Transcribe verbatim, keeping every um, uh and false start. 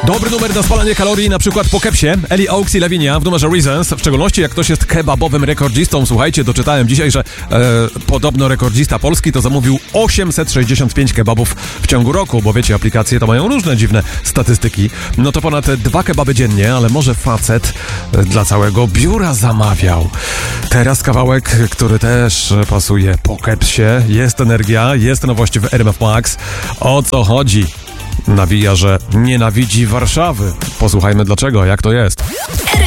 Dobry numer na spalanie kalorii, na przykład po kepsie. Eli Oaks i Lavinia w numerze Reasons. W szczególności jak ktoś jest kebabowym rekordzistą. Słuchajcie, doczytałem dzisiaj, że e, podobno rekordzista polski to zamówił osiemset sześćdziesiąt pięć kebabów w ciągu roku, bo wiecie, aplikacje to mają różne dziwne statystyki. No to ponad dwa kebaby dziennie, ale może facet dla całego biura zamawiał. Teraz kawałek, który też pasuje po kepsie. Jest energia, jest nowość w R M F Max. O co chodzi? Nawija, że nienawidzi Warszawy. Posłuchajmy dlaczego, jak to jest.